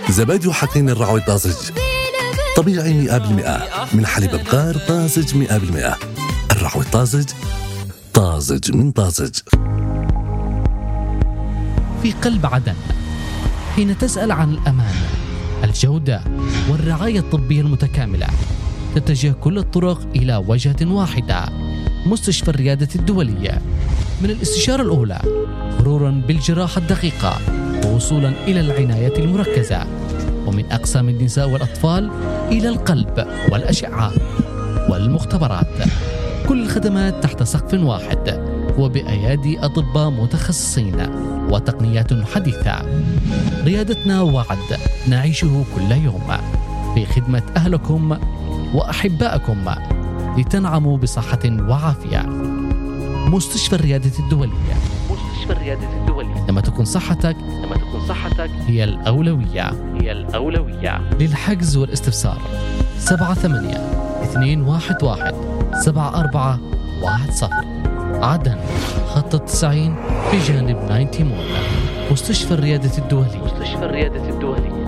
زبادي وحقين الرعوي طازج طبيعي 100% من حليب بقار طازج 100%. الرعوي طازج، طازج من طازج. في قلب عدن، حين تسأل عن الأمان، الجودة والرعاية الطبية المتكاملة، تتجه كل الطرق إلى وجهة واحدة: مستشفى الريادة الدولية. من الاستشارة الأولى مرورا بالجراحة الدقيقة ووصولا إلى العناية المركزة، ومن أقسام النساء والأطفال إلى القلب والأشعة والمختبرات. كل الخدمات تحت سقف واحد وبأيادي أطباء متخصصين وتقنيات حديثة. ريادتنا وعد نعيشه كل يوم في خدمة أهلكم وأحبائكم لتنعموا بصحة وعافية. مستشفى الريادة الدولية. مستشفى الريادة الدولية. لما تكون صحتك هي الأولوية. للحجز والاستفسار 78-211-7410. عدن، خط 90 بجانب 90 مول. مستشفى الريادة الدولية.